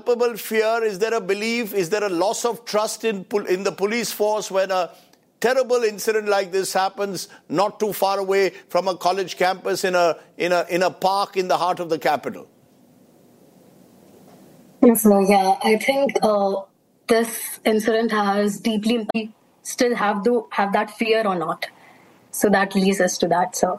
palpable fear? Is there a belief? Is there a loss of trust in the police force when a terrible incident like this happens not too far away from a college campus in a park in the heart of the capital? Yes, yeah. I think this incident has deeply still have that fear or not. So that leads us to that, sir.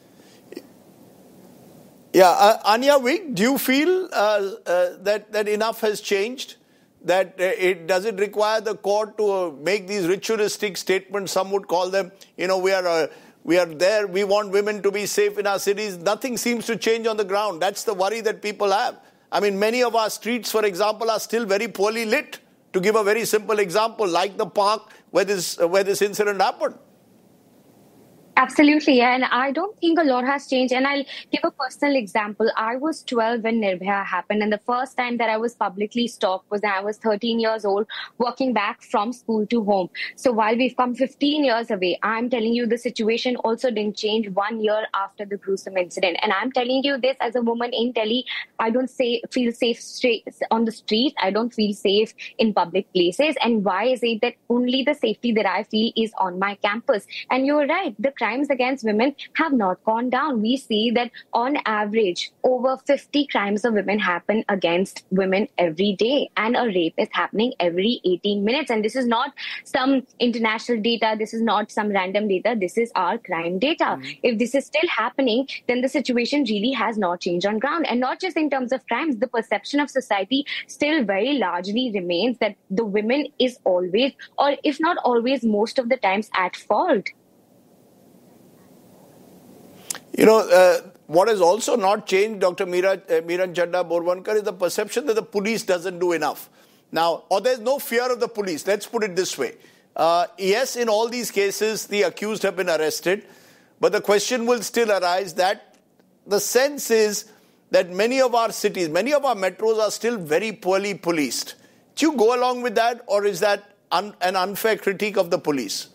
Yeah, Anya Wig, do you feel that enough has changed? That does it require the court to make these ritualistic statements? Some would call them, we are there. We want women to be safe in our cities. Nothing seems to change on the ground. That's the worry that people have. I mean, many of our streets, for example, are still very poorly lit. To give a very simple example, like the park where this incident happened. Absolutely, and I don't think a lot has changed. And I'll give a personal example. I was 12 when Nirbhaya happened, and the first time that I was publicly stalked was when I was 13 years old, walking back from school to home. So while we've come 15 years away, I'm telling you the situation also didn't change 1 year after the gruesome incident. And I'm telling you this as a woman in Delhi. I don't feel safe on the streets. I don't feel safe in public places. And why is it that only the safety that I feel is on my campus? And you're right, the crimes against women have not gone down. We see that on average, over 50 crimes of women happen against women every day, and a rape is happening every 18 minutes. And this is not some international data. This is not some random data. This is our crime data. If this is still happening, then the situation really has not changed on ground. And not just in terms of crimes, the perception of society still very largely remains that the women is always, or if not always, most of the times at fault. What has also not changed, Dr. Miran Chadha Borwankar, is the perception that the police doesn't do enough. Now, or there's no fear of the police. Let's put it this way. Yes, in all these cases, the accused have been arrested. But the question will still arise that the sense is that many of our cities, many of our metros are still very poorly policed. Do you go along with that, or is that an unfair critique of the police?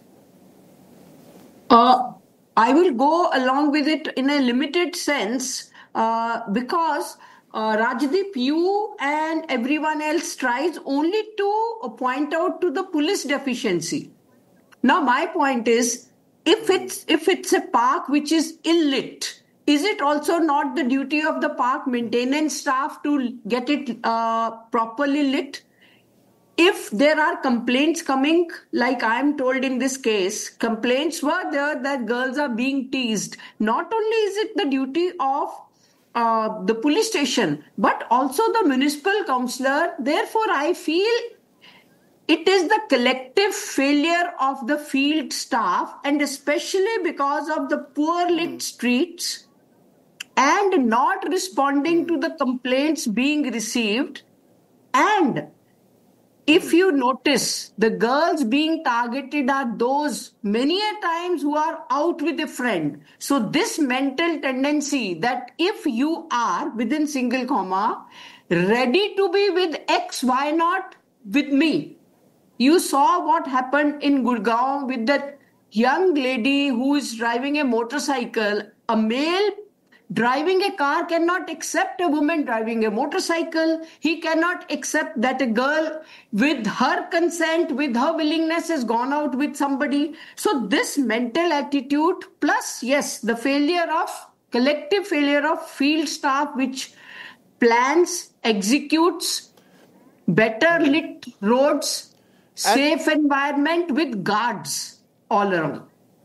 I will go along with it in a limited sense because Rajdeep, you and everyone else tries only to point out to the police deficiency. Now, my point is, if it's a park which is ill-lit, is it also not the duty of the park maintenance staff to get it properly lit? If there are complaints coming, like I'm told in this case, complaints were there that girls are being teased. Not only is it the duty of the police station, but also the municipal councillor. Therefore, I feel it is the collective failure of the field staff, and especially because of the poor lit streets and not responding to the complaints being received. And if you notice, the girls being targeted are those many a times who are out with a friend. So this mental tendency that if you are, within single comma, ready to be with X, why not with me? You saw what happened in Gurgaon with that young lady who is driving a motorcycle. A male driving a car cannot accept a woman driving a motorcycle. He cannot accept that a girl, with her consent, with her willingness, has gone out with somebody. So this mental attitude, plus, yes, the collective failure of field staff, which plans, executes better lit roads, safe environment with guards all around.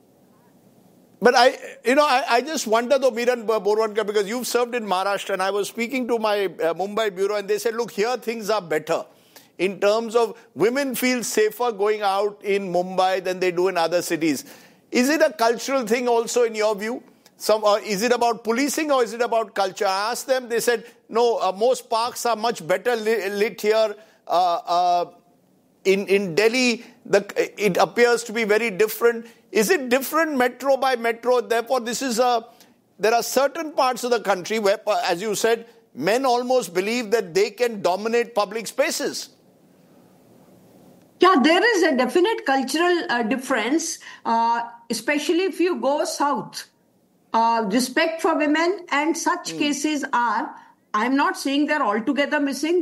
But I just wonder though, Miran Borwankar, because you've served in Maharashtra, and I was speaking to my Mumbai bureau, and they said, look, here things are better in terms of women feel safer going out in Mumbai than they do in other cities. Is it a cultural thing also in your view? Is it about policing or is it about culture? I asked them, they said, no, most parks are much better lit here. In Delhi, it appears to be very different. Is it different metro by metro? Therefore, there are certain parts of the country where, as you said, men almost believe that they can dominate public spaces. Yeah, there is a definite cultural difference, especially if you go south. Respect for women and such cases are, I'm not saying they're altogether missing.